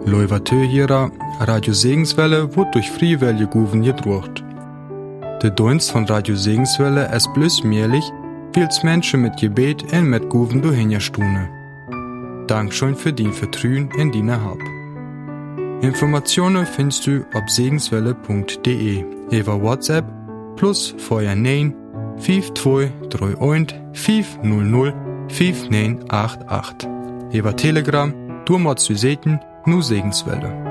Leuvatö hierer Radio Segenswelle wird durch Freiwillige Guven gedruckt. Der Dienst von Radio Segenswelle ist bloß möglich, weil es Menschen mit Gebet und mit Guven durchhinstune. Dankeschön für dein Vertrauen in deine Hab. Informationen findest du auf segenswelle.de über WhatsApp plus vorher 9 5231 500 5988. Über Telegram, du machst du sehen, nur Segenswelle.